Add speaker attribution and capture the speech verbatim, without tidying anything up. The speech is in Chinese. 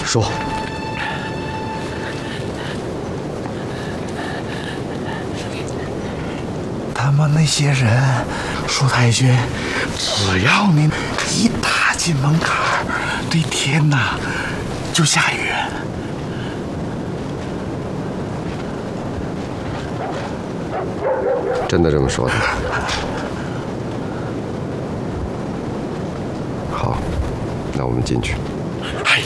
Speaker 1: 说。
Speaker 2: 他们那些人说，太君，只要你一踏进门槛儿，这天呐就下雨。
Speaker 1: 真的这么说的？好，那我们进去。